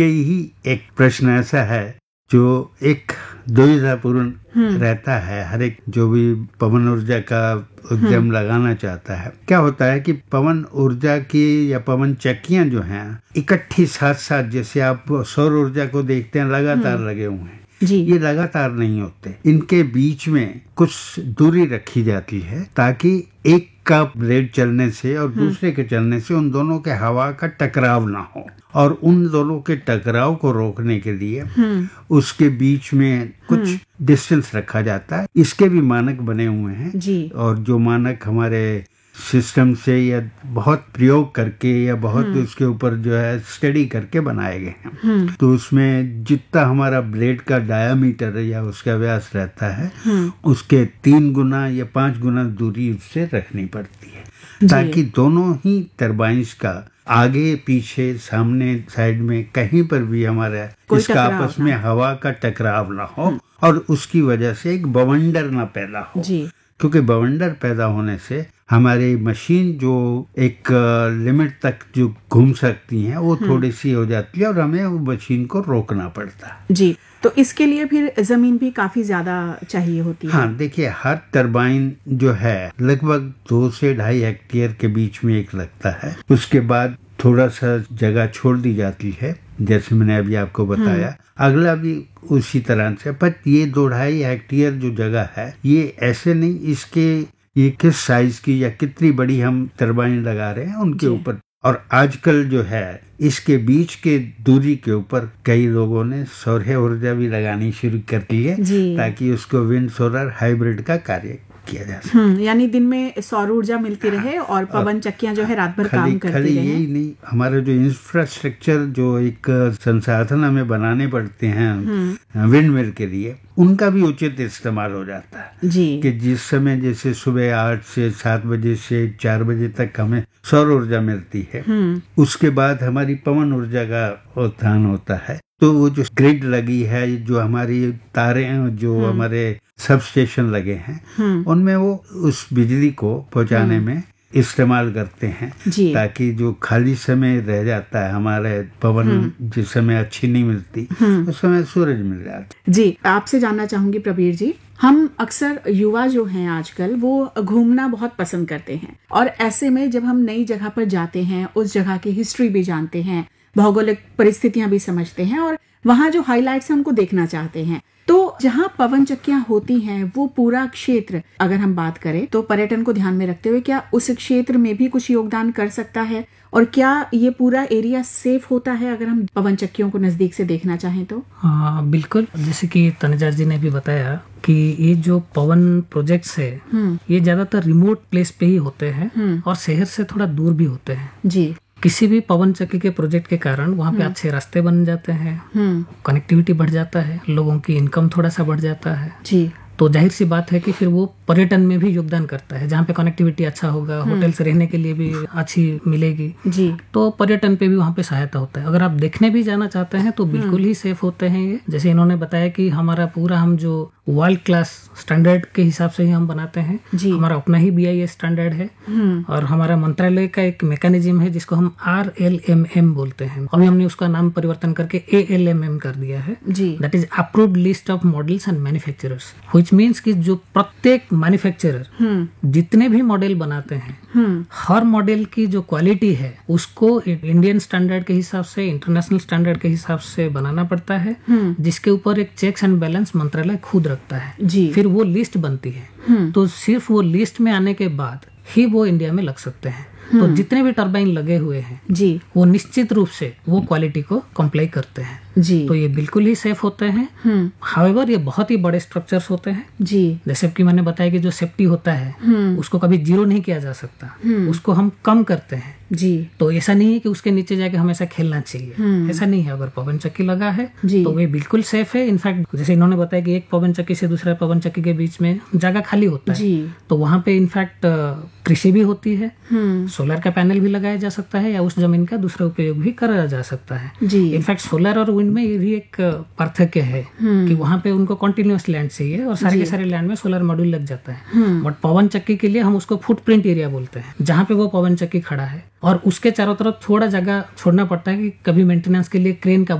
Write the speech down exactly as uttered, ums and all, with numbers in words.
आपके ही एक प्रश्न ऐसा है जो एक दुविधापूर्ण रहता है हर एक जो भी पवन ऊर्जा का उद्यम लगाना चाहता है। क्या होता है कि पवन ऊर्जा की या पवन चक्कियां जो हैं इकट्ठी साथ साथ, जैसे आप सौर ऊर्जा को देखते हैं लगातार लगे हुए हैं, जी। ये लगातार नहीं होते। इनके बीच में कुछ दूरी रखी जाती है ताकि एक का ब्लेड चलने से और दूसरे के चलने से उन दोनों के हवा का टकराव ना हो, और उन दोनों के टकराव को रोकने के लिए उसके बीच में कुछ डिस्टेंस रखा जाता है। इसके भी मानक बने हुए हैं जी। और जो मानक हमारे सिस्टम से या बहुत प्रयोग करके या बहुत उसके ऊपर जो है स्टडी करके बनाए गए हैं। तो उसमें जितना हमारा ब्लेड का डायामीटर या उसका व्यास रहता है उसके तीन गुना या पांच गुना दूरी उससे रखनी पड़ती है ताकि दोनों ही टरबाइन्स का आगे पीछे सामने साइड में कहीं पर भी हमारा इसका आपस में हवा का टकराव ना हो और उसकी वजह से एक बवंडर ना पैदा हो। जी। क्योंकि बवंडर पैदा होने से हमारी मशीन जो एक लिमिट तक जो घूम सकती है वो थोड़ी सी हो जाती है और हमें वो मशीन को रोकना पड़ता है। जी। तो इसके लिए फिर जमीन भी काफी ज्यादा चाहिए होती है। हाँ, देखिए हर टरबाइन जो है लगभग दो से ढाई हेक्टेयर के बीच में एक लगता है। उसके बाद थोड़ा सा जगह छोड़ दी जाती है जैसे मैंने अभी आपको बताया, अगला भी उसी तरह से। पर ये दो ढाई हेक्टेयर जो जगह है ये ऐसे नहीं, इसके ये किस साइज की या कितनी बड़ी हम टरबाइन लगा रहे हैं उनके ऊपर। और आजकल जो है इसके बीच के दूरी के ऊपर कई लोगों ने सौर ऊर्जा भी लगानी शुरू कर दी है ताकि उसको विंड सोलर हाइब्रिड का कार्य किया जा सके। यानी दिन में सौर ऊर्जा मिलती रहे और पवन चक्कियां जो है रात भर काम करती खाली रहे। यही नहीं, हमारे जो इंफ्रास्ट्रक्चर जो एक संसाधन हमें बनाने पड़ते हैं विंड मिल के लिए, उनका भी उचित इस्तेमाल हो जाता है जी। कि जिस समय जैसे सुबह आठ से सात बजे से चार बजे तक हमें सौर ऊर्जा मिलती है, उसके बाद हमारी पवन ऊर्जा का उत्थान होता है। तो वो जो ग्रिड लगी है, जो हमारी तारे जो हमारे सब स्टेशन लगे हैं उनमें वो उस बिजली को पहुंचाने में इस्तेमाल करते हैं ताकि जो खाली समय रह जाता है हमारे पवन जिस समय अच्छी नहीं मिलती उस समय सूरज मिल जाता है। जी, आपसे जानना चाहूंगी प्रवीर जी, हम अक्सर युवा जो हैं आजकल वो घूमना बहुत पसंद करते हैं और ऐसे में जब हम नई जगह पर जाते हैं उस जगह की हिस्ट्री भी जानते हैं, भौगोलिक परिस्थितियां भी समझते हैं और वहाँ जो हाइलाइट्स हैं उनको देखना चाहते हैं। तो जहाँ पवन चक्कियां होती हैं वो पूरा क्षेत्र अगर हम बात करें तो पर्यटन को ध्यान में रखते हुए क्या उस क्षेत्र में भी कुछ योगदान कर सकता है और क्या ये पूरा एरिया सेफ होता है अगर हम पवन चक्कियों को नजदीक से देखना चाहें तो? हाँ बिल्कुल, जैसे कि तनुजा जी ने भी बताया कि ये जो पवन प्रोजेक्ट्स है ये ज्यादातर रिमोट प्लेस पे ही होते हैं और शहर से थोड़ा दूर भी होते हैं। जी। किसी भी पवन चक्की के प्रोजेक्ट के कारण वहाँ पे अच्छे रास्ते बन जाते हैं, कनेक्टिविटी बढ़ जाता है, लोगों की इनकम थोड़ा सा बढ़ जाता है। जी। तो जाहिर सी बात है कि फिर वो पर्यटन में भी योगदान करता है। जहाँ पे कनेक्टिविटी अच्छा होगा, होटल से रहने के लिए भी अच्छी मिलेगी जी, तो पर्यटन पे भी वहाँ पे सहायता होता है। अगर आप देखने भी जाना चाहते हैं तो बिल्कुल ही सेफ होते हैं ये। जैसे इन्होंने बताया कि हमारा पूरा हम जो वर्ल्ड क्लास स्टैंडर्ड के हिसाब से ही हम बनाते हैं, हमारा अपना ही बी आई एस स्टैंडर्ड है और हमारा मंत्रालय का एक मैकेनिज्म है जिसको हम आर एल एम एम बोलते हैं। अभी हमने उसका नाम परिवर्तन करके ए एल एम एम कर दिया है, that is approved list of models and manufacturers, which means कि जो प्रत्येक मैन्युफैक्चरर जितने भी मॉडल बनाते हैं हर मॉडल की जो क्वालिटी है उसको इंडियन स्टैंडर्ड के हिसाब से, इंटरनेशनल स्टैंडर्ड के हिसाब से बनाना पड़ता है, जिसके ऊपर एक चेक्स एंड बैलेंस मंत्रालय खुद रखता है जी। फिर वो लिस्ट बनती है, तो सिर्फ वो लिस्ट में आने के बाद ही वो इंडिया में लग सकते हैं। तो जितने भी टरबाइन लगे हुए हैं जी, वो निश्चित रूप से वो क्वालिटी को कंप्लाई करते हैं जी, तो ये बिल्कुल ही सेफ होते हैं। हाउएवर ये बहुत ही बड़े स्ट्रक्चर्स होते हैं जी, जैसे कि मैंने बताया कि जो सेफ्टी होता है उसको कभी जीरो नहीं किया जा सकता, उसको हम कम करते हैं जी। तो ऐसा नहीं है कि उसके नीचे जाके हमेशा खेलना चाहिए, ऐसा नहीं है। अगर पवन चक्की लगा है तो वे बिल्कुल सेफ है। इनफैक्ट जैसे इन्होंने बताया कि एक पवन चक्की से दूसरा पवन चक्की के बीच में जगह खाली होता है तो वहाँ पे इनफैक्ट कृषि भी होती है, सोलर का पैनल भी लगाया जा सकता है या उस जमीन का दूसरा उपयोग भी करा जा सकता है। इनफैक्ट सोलर और विंड में ये भी एक पार्थक्य है कि वहाँ पे उनको कंटिन्यूअस लैंड चाहिए और सारे के सारे लैंड में सोलर मॉड्यूल लग जाता है। बट पवन चक्की के लिए हम उसको फुटप्रिंट एरिया बोलते हैं, जहाँ पे वो पवन चक्की खड़ा है और उसके चारों तरफ थोड़ा जगह छोड़ना पड़ता है कि कभी मेंटेनेंस के लिए क्रेन का